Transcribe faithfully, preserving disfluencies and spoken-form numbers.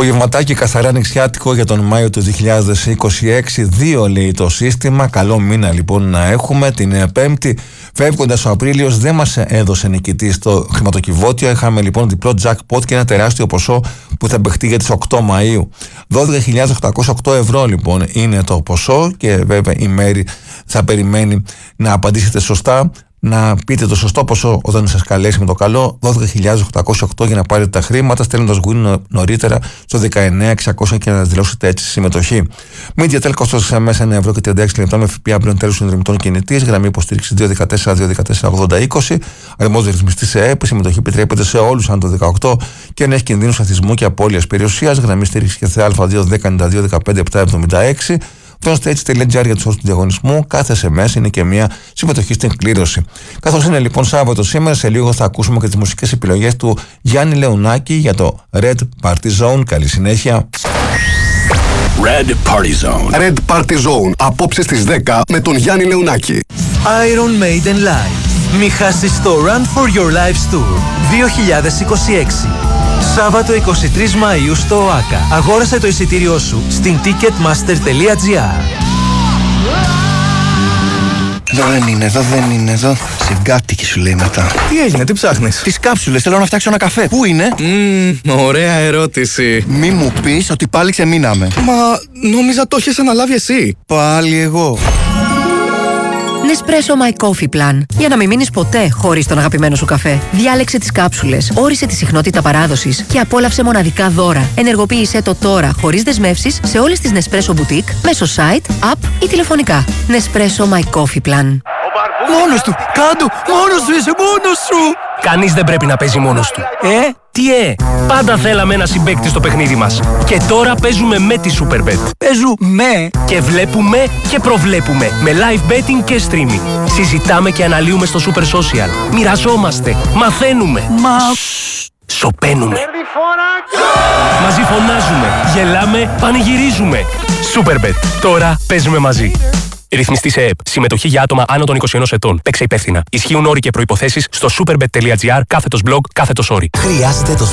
Απογευματάκι καθαρά νησιάτικο για τον Μάιο του δύο χιλιάδες είκοσι έξι. Δύο λέει το σύστημα. Καλό μήνα λοιπόν να έχουμε. Την Πέμπτη, φεύγοντας ο Απρίλιος, δεν μας έδωσε νικητή στο χρηματοκιβώτιο. Είχαμε λοιπόν διπλό jackpot και ένα τεράστιο ποσό που θα παιχτεί για τις οκτώ Μαΐου. δώδεκα χιλιάδες οκτακόσια οκτώ ευρώ λοιπόν είναι το ποσό και βέβαια η Μέρη θα περιμένει να απαντήσετε σωστά. Να πείτε το σωστό ποσό όταν σας καλέσει με το καλό, δώδεκα χιλιάδες οκτακόσια οκτώ, για να πάρετε τα χρήματα, στέλνοντας Win νωρίτερα στο δεκαεννέα εξακόσια και να δηλώσετε έτσι συμμετοχή. MediaTel, κόστος ες εμ ες ένα ευρώ και τριάντα έξι λεπτά με ΦΠΑ πλέον τέλος συνδρομητών κινητής. Γραμμή υποστήριξη δύο ένα τέσσερα δύο ένα τέσσερα ογδόντα είκοσι. Αρμόδιος ρυθμιστής σε ΕΕΠ. Συμμετοχή επιτρέπεται σε όλους άνω το δεκαοκτώ και αν έχει κινδύνους αθισμού και απώλειας περιουσίας. Γραμμή στήριξη και ΘΑ δύο ένα μηδέν δύο ένα πέντε επτά εβδομήντα έξι. Stage.gr για τους όρους του διαγωνισμού. Κάθε ες εμ ες είναι και μια συμμετοχή στην κλήρωση. Καθώς είναι λοιπόν Σάββατο σήμερα, σε λίγο θα ακούσουμε και τις μουσικές επιλογές του Γιάννη Λεωνάκη για το Red Party Zone. Καλή συνέχεια. Red Party Zone. Red Party Zone. Απόψε στις δέκα με τον Γιάννη Λεωνάκη. Iron Maiden Live. Μη χάσεις το Run for Your Lives Tour δύο χιλιάδες είκοσι έξι. Σάββατο εικοστή τρίτη Μαΐου στο ΟΑΚΑ. Αγόρασε το εισιτήριό σου στην ticketmaster τελεία gr. Εδώ δεν είναι, εδώ δεν είναι, εδώ. Συγκάτοικη σου λέει μετά. Τι έγινε, τι ψάχνεις? Τις κάψουλες, θέλω να φτιάξω ένα καφέ. Πού είναι? Μμμ, ωραία ερώτηση. Μη μου πεις ότι πάλι ξεμείναμε. Μα νόμιζα το έχεις αναλάβει εσύ. Πάλι εγώ. Nespresso My Coffee Plan. Για να μην μείνεις ποτέ χωρίς τον αγαπημένο σου καφέ. Διάλεξε τις κάψουλες, όρισε τη συχνότητα παράδοσης και απόλαυσε μοναδικά δώρα. Ενεργοποίησέ το τώρα χωρίς δεσμεύσεις σε όλες τις Nespresso Boutique μέσω site, app ή τηλεφωνικά. Nespresso My Coffee Plan. Μόνος του! Κάντο! Μόνος σου είσαι! Μόνος σου! Κανείς δεν πρέπει να παίζει μόνος του. Ε? Τι ε? Πάντα θέλαμε ένα συμπαίκτη στο παιχνίδι μας. Και τώρα παίζουμε με τη Superbet. Παίζουμε Και βλέπουμε και προβλέπουμε. Με live betting και streaming. Συζητάμε και αναλύουμε στο Super Social. Μοιραζόμαστε. Μαθαίνουμε. Μα... Σοπαίνουμε. Μαζί φωνάζουμε. Γελάμε. Πανηγυρίζουμε. Superbet. Τώρα παίζουμε μαζί. Ρυθμιστή σε ΕΕΠ. Συμμετοχή για άτομα άνω των είκοσι ενός ετών. Παίξε υπεύθυνα. Ισχύουν όροι και προϋποθέσεις στο superbet τελεία gr, κάθετος blog, κάθετος όροι. Χρειάζεται το